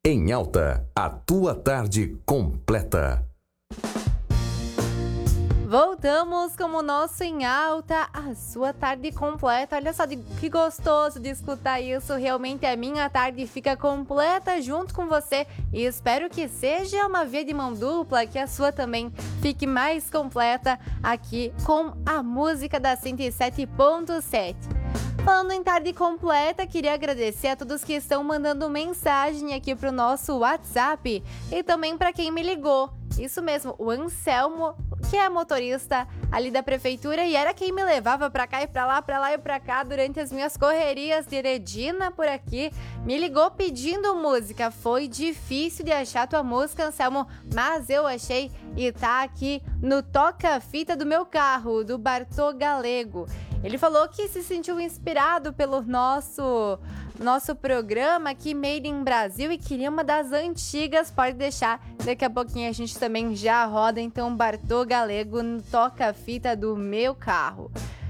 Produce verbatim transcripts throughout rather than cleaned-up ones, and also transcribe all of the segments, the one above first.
Em Alta, a tua tarde completa. Voltamos com o nosso Em Alta, a sua tarde completa. Olha só de- que gostoso de escutar isso. Realmente a minha tarde fica completa junto com você. E espero que seja uma via de mão dupla, que a sua também fique mais completa aqui com a música da cento e sete ponto sete. Falando em tarde completa, queria agradecer a todos que estão mandando mensagem aqui pro nosso WhatsApp e também para quem me ligou. Isso mesmo, o Anselmo, que é motorista ali da prefeitura e era quem me levava pra cá e pra lá, pra lá e pra cá durante as minhas correrias de Eredina por aqui, me ligou pedindo música. Foi difícil de achar tua música, Anselmo, mas eu achei e tá aqui no toca-fita do meu carro, do Bartô Galego. Ele falou que se sentiu inspirado pelo nosso nosso programa aqui, Made in Brasil, e queria uma das antigas. Pode deixar, daqui a pouquinho a gente também já roda, então, Bartô Galego no toca-fita do meu carro.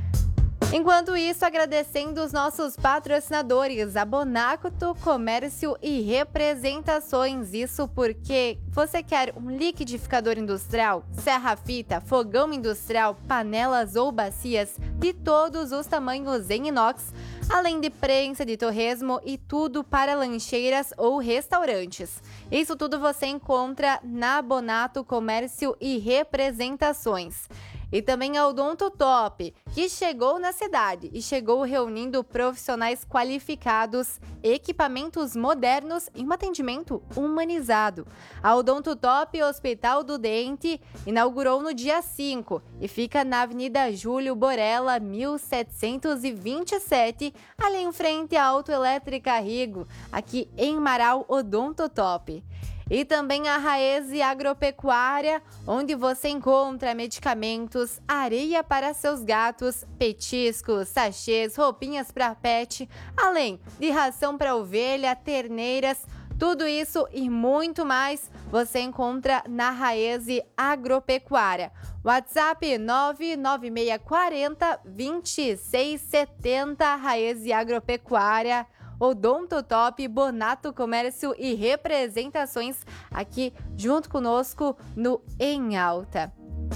Enquanto isso, agradecendo os nossos patrocinadores, a Bonacto Comércio e Representações. Isso porque você quer um liquidificador industrial, serra-fita, fogão industrial, panelas ou bacias de todos os tamanhos em inox, além de prensa de torresmo e tudo para lancheiras ou restaurantes. Isso tudo você encontra na Bonato Comércio e Representações. E também a Odonto Top, que chegou na cidade e chegou reunindo profissionais qualificados, equipamentos modernos e um atendimento humanizado. A Odonto Top Hospital do Dente inaugurou no dia cinco e fica na Avenida Júlio Borella, mil setecentos e vinte e sete, ali em frente à Autoelétrica Rigo, aqui em Marau, Odonto Top. E também a Raese Agropecuária, onde você encontra medicamentos, areia para seus gatos, petiscos, sachês, roupinhas para pet, além de ração para ovelha, terneiras, tudo isso e muito mais você encontra na Raese Agropecuária. WhatsApp nove nove seis quatro zero, dois seis sete zero, Raese Agropecuária, Odonto Top, Bonato Comércio e Representações aqui junto conosco no Em Alta.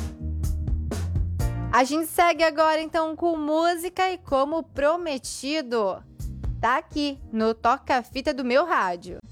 A gente segue agora então com música e como prometido, tá aqui no toca-fita do meu rádio.